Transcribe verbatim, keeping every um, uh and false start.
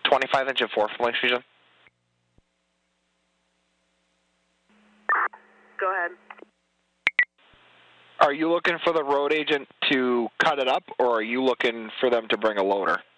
twenty-five inch and four from Lakes Region. Go ahead. Are you looking for the road agent to cut it up, or are you looking for them to bring a loader?